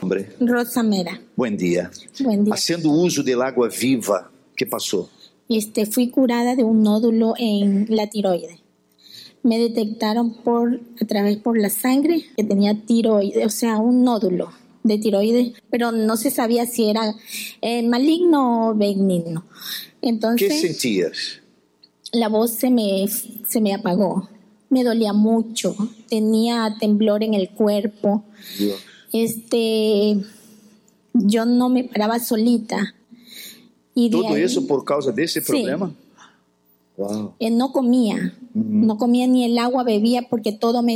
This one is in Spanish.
Hombre. Rosa Mera. Buen día. Buen día. Haciendo uso del agua viva, ¿qué pasó? Fui curada de un nódulo en la tiroides. Me detectaron a través por la sangre que tenía tiroides, o sea, un nódulo de tiroides, pero no se sabía si era maligno o benigno. Entonces, ¿Qué sentías? la voz se me apagó. Me dolía mucho, tenía temblor en el cuerpo. Dios. Yo no me paraba solita. Y de Todo ahí, eso por causa de ese sí. problema? Wow. No comía, no comía ni el agua, bebía porque todo me